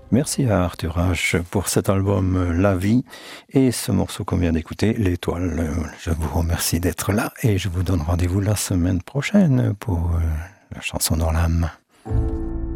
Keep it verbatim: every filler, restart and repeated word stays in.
Merci à Arthur H pour cet album La Vie et ce morceau qu'on vient d'écouter, L'Étoile. Je vous remercie d'être là et je vous donne rendez-vous la semaine prochaine pour la chanson dans l'âme.